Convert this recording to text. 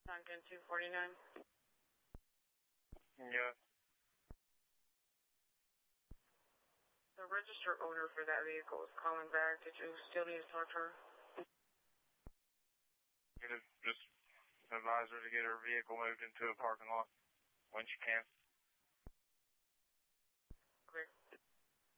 Duncan 249. Yeah. The registered owner for that vehicle is calling back. Did you still need to talk to her? You just advise her to get her vehicle moved into a parking lot when she can.